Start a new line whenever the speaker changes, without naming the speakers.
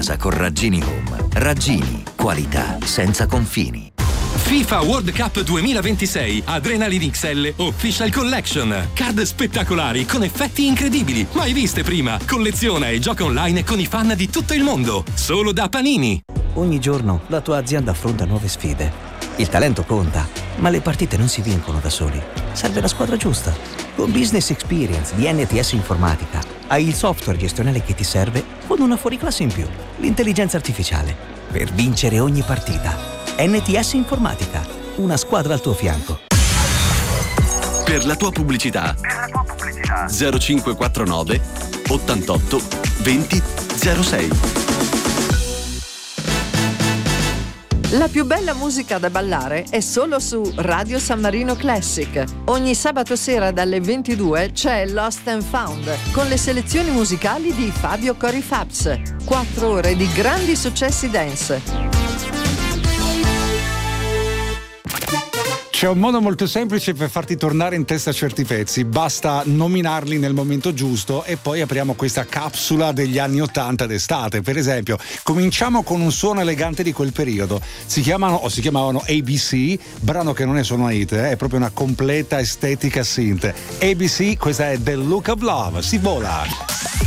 casa con Raggini Home. Raggini, qualità senza confini.
FIFA World Cup 2026 Adrenaline XL Official Collection. Card spettacolari con effetti incredibili, mai viste prima. Colleziona e gioca online con i fan di tutto il mondo. Solo da Panini.
Ogni giorno la tua azienda affronta nuove sfide. Il talento conta, ma le partite non si vincono da soli. Serve la squadra giusta. Con Business Experience di NTS Informatica hai il software gestionale che ti serve con una fuoriclasse in più. L'intelligenza artificiale. Per vincere ogni partita. NTS Informatica, una squadra al tuo fianco.
Per la tua pubblicità 0549 88 20 06.
La più bella musica da ballare è solo su Radio San Marino Classic. Ogni sabato sera dalle 22 c'è Lost and Found con le selezioni musicali di Fabio Corifabs. 4 ore di grandi successi dance.
C'è un modo molto semplice per farti tornare in testa certi pezzi, basta nominarli nel momento giusto e poi apriamo questa capsula degli anni 80 d'estate. Per esempio, cominciamo con un suono elegante di quel periodo, si chiamavano ABC, brano che non è solo una hit, è proprio una completa estetica synth. ABC, questa è The Look of Love, si vola.